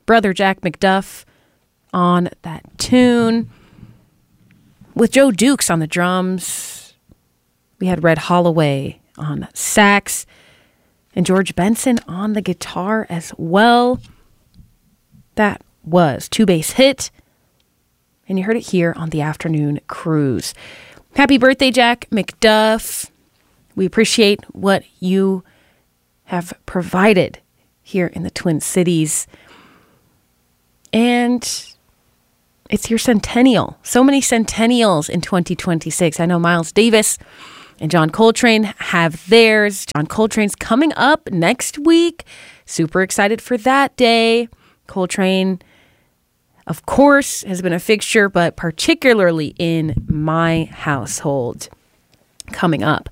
Brother Jack McDuff on that tune. With Joe Dukes on the drums. We had Red Holloway on sax. And George Benson on the guitar as well. That was Two Bass Hit. And you heard it here on the Afternoon Cruise. Happy birthday, Jack McDuff. We appreciate what you have provided here in the Twin Cities. And it's your centennial. So many centennials in 2026. I know Miles Davis and John Coltrane have theirs. John Coltrane's coming up next week. Super excited for that day. Coltrane, of course, has been a fixture, but particularly in my household coming up.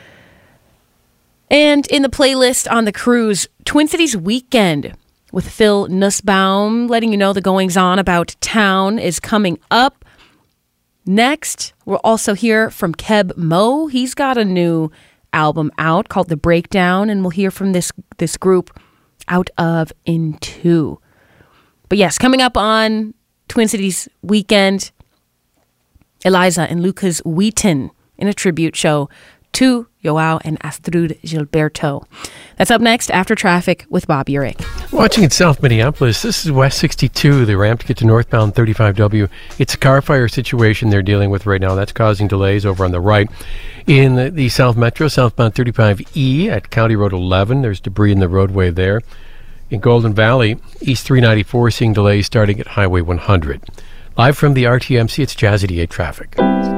And in the playlist on the cruise, Twin Cities Weekend with Phil Nussbaum, letting you know the goings-on about town is coming up. Next, we'll also hear from Keb Mo. He's got a new album out called The Breakdown, and we'll hear from this group Out of Into. But yes, coming up on Twin Cities Weekend, Eliza and Lucas Wheaton in a tribute show to Joao and Astrud Gilberto. That's up next after Traffic with Bob Urich. Watching in South Minneapolis, this is West 62, the ramp to get to northbound 35W. It's a car fire situation they're dealing with right now. That's causing delays over on the right. In the South Metro, southbound 35E at County Road 11, there's debris in the roadway there. In Golden Valley, East 394 seeing delays starting at Highway 100. Live from the RTMC, it's Jazz 88 Traffic.